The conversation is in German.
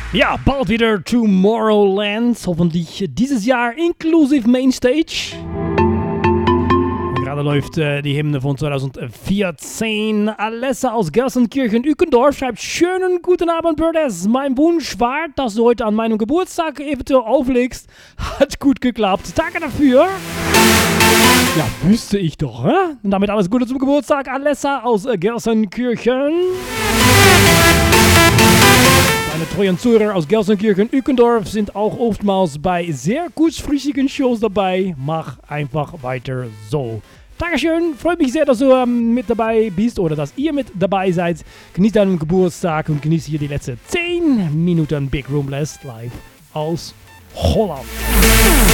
Ja, bald wieder Tomorrowland. Hoffentlich dieses Jahr inklusive Mainstage. Gerade läuft die Hymne von 2014. Alessa aus Gelsenkirchen-Ückendorf schreibt: Schönen guten Abend, Birdes. Mein Wunsch war, dass du heute an meinem Geburtstag eventuell auflegst. Hat gut geklappt. Danke dafür. Ja, wüsste ich doch, hä? Und damit alles Gute zum Geburtstag, Alessa aus Gelsenkirchen. Deine treuen Zuhörer aus Gelsenkirchen-Ückendorf sind auch oftmals bei sehr kurzfristigen Shows dabei. Mach einfach weiter so. Dankeschön, freut mich sehr, dass du mit dabei bist oder dass ihr mit dabei seid. Genießt deinen Geburtstag und genießt hier die letzten 10 Minuten Big Room Blast live aus Holland.